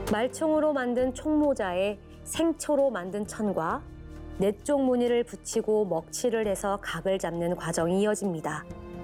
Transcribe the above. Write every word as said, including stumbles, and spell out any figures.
말총으로 만든 총모자에 생초로 만든 천과 네 쪽 무늬를 붙이고 먹칠을 해서 각을 잡는 과정이 이어집니다.